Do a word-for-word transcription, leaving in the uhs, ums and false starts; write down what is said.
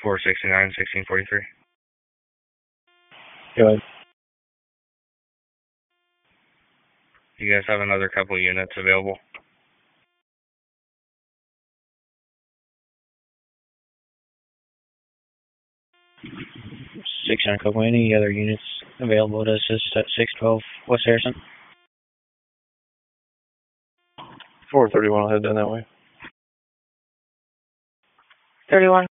four sixty-nine, sixteen forty-three. Go ahead. You guys have another couple units available? six nine Coco. Any other units available to assist at six twelve West Harrison? four thirty-one, I'll head down that way. thirty-one